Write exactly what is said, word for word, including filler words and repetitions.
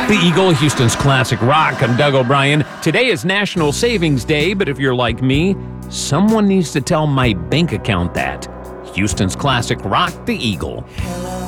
The Eagle, Houston's classic rock. I'm Doug O'Brien. Today is National Savings Day, but if you're like me, someone needs to tell my bank account that. Houston's classic rock, The Eagle. Hello.